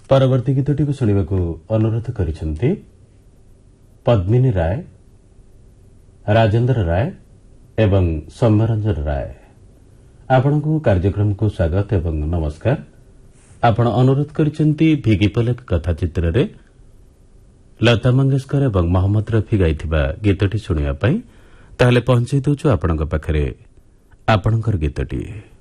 ପରବର୍ତ୍ତୀ ଗୀତଟିକୁ ଶୁଣିବାକୁ ଅନୁରୋଧ କରିଛନ୍ତି ପଦ୍ମିନୀ ରାୟ, ରାଜେନ୍ଦ୍ର ରାୟ ଏବଂ ସୌମ୍ୟରଞ୍ଜନ ରାୟ। ଆପଣଙ୍କୁ କାର୍ଯ୍ୟକ୍ରମକୁ ସ୍ୱାଗତ ଏବଂ ନମସ୍କାର। ଆପଣ ଅନୁରୋଧ କରିଛନ୍ତି ଭିଗି ପଲକ କଥା ଚିତ୍ରରେ ଲତା ମଙ୍ଗେଶକର ଏବଂ ମହମ୍ମଦ ରଫି ଗାଇଥିବା ଗୀତଟି ଶୁଣିବା ପାଇଁ। ତାହେଲେ ପହଞ୍ଚାଇ ଦେଉଛୁ ଆପଣଙ୍କ ପାଖରେ ଆପଣଙ୍କର ଗୀତଟି।